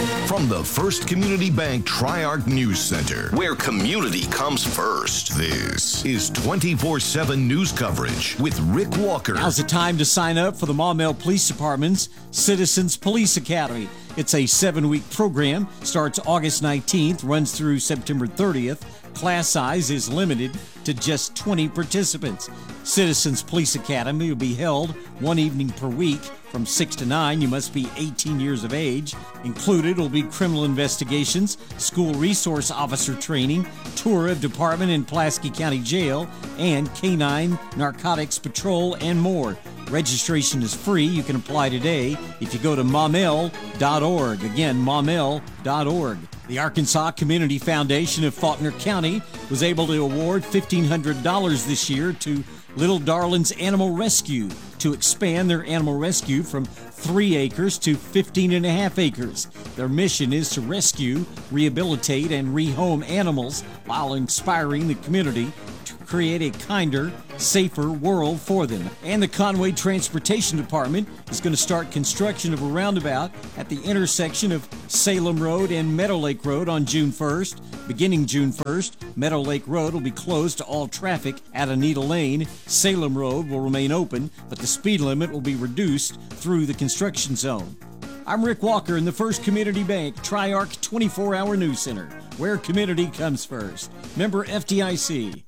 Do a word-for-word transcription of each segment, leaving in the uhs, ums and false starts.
From the First Community Bank Tri-Arc News Center, where community comes first, this is twenty-four seven news coverage with Rick Walker. Now's the time to sign up for the Maumelle Police Department's Citizens Police Academy. It's a seven-week program, starts August nineteenth, runs through September thirtieth. Class size is limited to just twenty participants. Citizens Police Academy will be held one evening per week from six to nine. You must be eighteen years of age. Included will be criminal investigations, school resource officer training, tour of department in Pulaski County Jail, and canine narcotics patrol, and more. Registration is free. You can apply today if you go to maumelle dot org. Again, maumelle dot org. The Arkansas Community Foundation of Faulkner County was able to award fifteen hundred dollars this year to Little Darlings Animal Rescue to expand their animal rescue from three acres to fifteen and a half acres. Their mission is to rescue, rehabilitate, and rehome animals while inspiring the community to create a kinder, safer world for them. And the Conway Transportation Department is going to start construction of a roundabout at the intersection of Salem Road and Meadow Lake Road on June first. Beginning June first, Meadow Lake Road will be closed to all traffic at Anita Lane. Salem Road will remain open, but the speed limit will be reduced through the construction zone. I'm Rick Walker in the First Community Bank Tri-Arc twenty-four hour News Center, where community comes first. Member F D I C.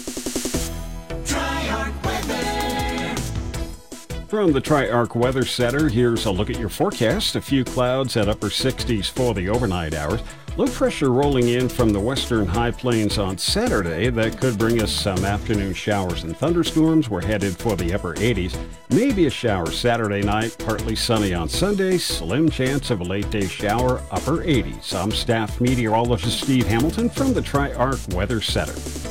From the Tri-Arc Weather Center, here's a look at your forecast. A few clouds at upper sixties for the overnight hours. Low pressure rolling in from the western high plains on Saturday. That could bring us some afternoon showers and thunderstorms. We're headed for the upper eighties. Maybe a shower Saturday night, partly sunny on Sunday. Slim chance of a late day shower, upper eighties. I'm staff meteorologist Steve Hamilton from the Tri-Arc Weather Center.